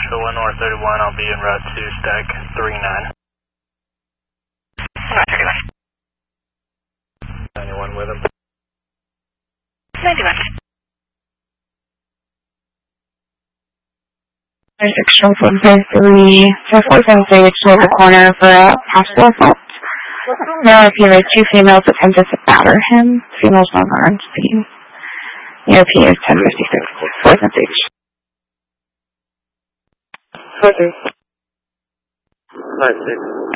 Joshua 1 North 31, I'll be en route to stack 39. 91 with him. 91. There's extra 453, so 473, which is over the corner for a possible assault. There are two females attempted to batter him. Females not armed. The EOP is 1056, 473. 43. 96.